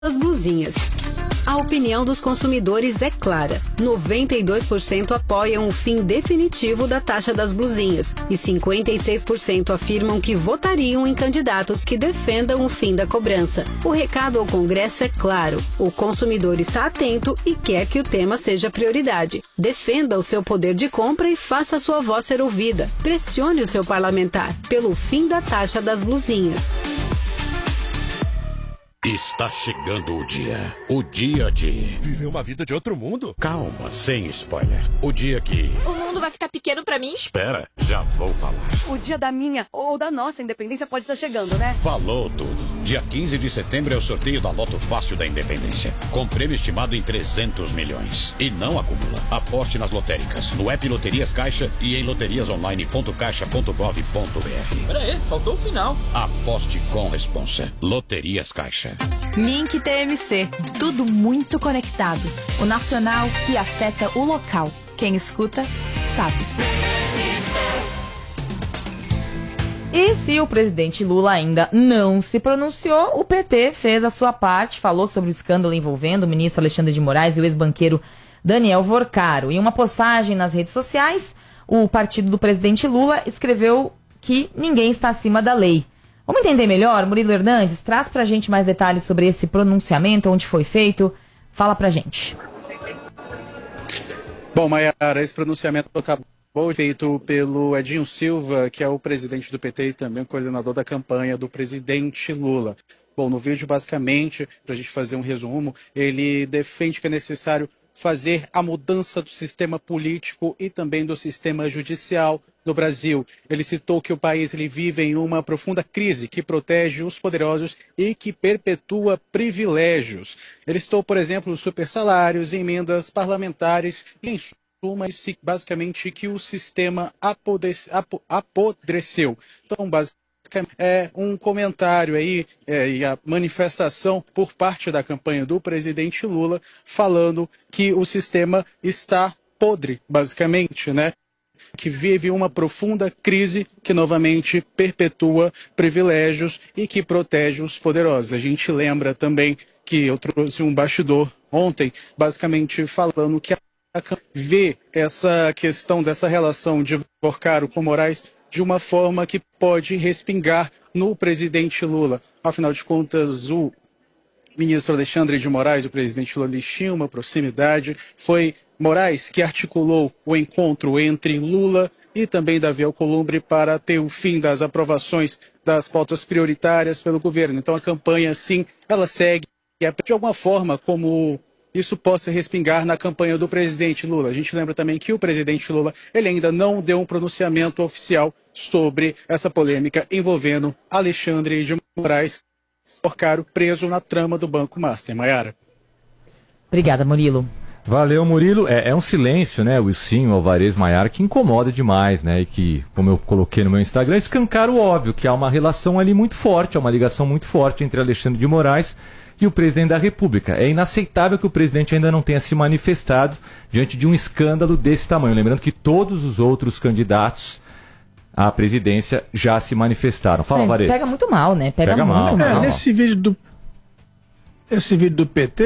das blusinhas. A opinião dos consumidores é clara. 92% apoiam o fim definitivo da taxa das blusinhas e 56% afirmam que votariam em candidatos que defendam o fim da cobrança. O recado ao Congresso é claro. O consumidor está atento e quer que o tema seja prioridade. Defenda o seu poder de compra e faça sua voz ser ouvida. Pressione o seu parlamentar pelo fim da taxa das blusinhas. Está chegando o dia de... Viver uma vida de outro mundo? Calma, sem spoiler. O dia que... O mundo vai ficar pequeno pra mim? Espera, já vou falar. O dia da minha ou da nossa independência pode estar chegando, né? Falou tudo. Dia 15 de setembro é o sorteio da Loto Fácil da Independência, com prêmio estimado em 300 milhões. E não acumula. Aposte nas lotéricas, no app Loterias Caixa e em loteriasonline.caixa.gov.br. Pera aí, faltou o final. Aposte com responsa. Loterias Caixa. Link TMC. Tudo muito conectado. O nacional que afeta o local. Quem escuta, sabe. E se o presidente Lula ainda não se pronunciou, o PT fez a sua parte, falou sobre o escândalo envolvendo o ministro Alexandre de Moraes e o ex-banqueiro Daniel Vorcaro. Em uma postagem nas redes sociais, o partido do presidente Lula escreveu que ninguém está acima da lei. Vamos entender melhor? Murilo Hernandes, traz pra gente mais detalhes sobre esse pronunciamento, onde foi feito. Fala pra gente. Bom, Maiara, esse pronunciamento acabou feito pelo Edinho Silva, que é o presidente do PT e também o coordenador da campanha do presidente Lula. Bom, no vídeo, basicamente, para a gente fazer um resumo, ele defende que é necessário fazer a mudança do sistema político e também do sistema judicial no Brasil. Ele citou que o país vive em uma profunda crise que protege os poderosos e que perpetua privilégios. Ele citou, por exemplo, os supersalários, emendas parlamentares e, em suma, basicamente que o sistema apodreceu. Então, basicamente, é um comentário aí e a manifestação por parte da campanha do presidente Lula falando que o sistema está podre, basicamente, né? Que vive uma profunda crise que novamente perpetua privilégios e que protege os poderosos. A gente lembra também que eu trouxe um bastidor ontem, basicamente falando que a vê essa questão dessa relação de Vorcaro com Moraes de uma forma que pode respingar no presidente Lula. Afinal de contas, o ministro Alexandre de Moraes, o presidente Lula, eles tinham uma proximidade. Foi Moraes que articulou o encontro entre Lula e também Davi Alcolumbre para ter o fim das aprovações das pautas prioritárias pelo governo. Então a campanha, sim, ela segue de alguma forma como isso possa respingar na campanha do presidente Lula. A gente lembra também que o presidente Lula ele ainda não deu um pronunciamento oficial sobre essa polêmica envolvendo Alexandre de Moraes, Vorcaro, preso na trama do Banco Master. Maiara. Obrigada, Murilo. Valeu, Murilo. É um silêncio, né, Wilsinho, Alvarez, Maiara, que incomoda demais, né, e que, como eu coloquei no meu Instagram, escancara o óbvio, que há uma relação ali muito forte, há uma ligação muito forte entre Alexandre de Moraes e o presidente da República. É inaceitável que o presidente ainda não tenha se manifestado diante de um escândalo desse tamanho. Lembrando que todos os outros candidatos à presidência já se manifestaram. Fala, Alvarez. Pega muito mal, né? Pega muito mal. Nesse vídeo do PT,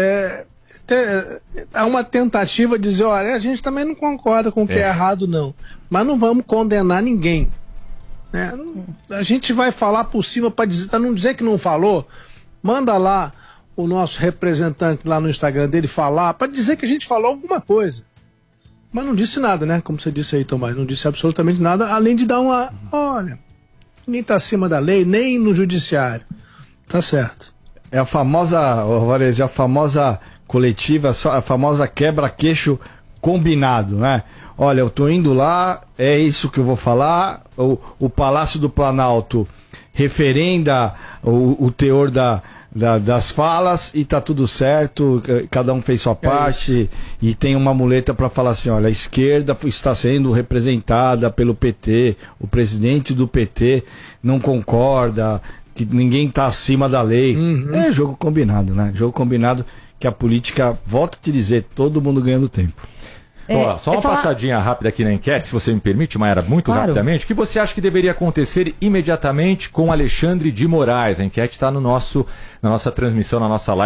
há uma tentativa de dizer, olha, a gente também não concorda com o que é errado, não. Mas não vamos condenar ninguém. A gente vai falar por cima para não dizer que não falou. Manda lá o nosso representante lá no Instagram dele falar, para dizer que a gente falou alguma coisa. Mas não disse nada, né? Como você disse aí, Tomás, não disse absolutamente nada, além de dar uma... Olha, ninguém está acima da lei, nem no judiciário. Tá certo. É a famosa, Alvarez, a famosa coletiva, a famosa quebra-queixo combinado, né? Olha, eu tô indo lá, é isso que eu vou falar, o Palácio do Planalto referenda o teor das falas e tá tudo certo, cada um fez sua parte e tem uma muleta para falar assim, olha, a esquerda está sendo representada pelo PT, o presidente do PT não concorda, que ninguém tá acima da lei. É jogo combinado, né? Jogo combinado que a política, volto a te dizer, todo mundo ganhando tempo. Só uma passadinha rápida aqui na enquete, se você me permite, Mayara, muito rapidamente. O que você acha que deveria acontecer imediatamente com Alexandre de Moraes? A enquete está na nossa transmissão, na nossa live.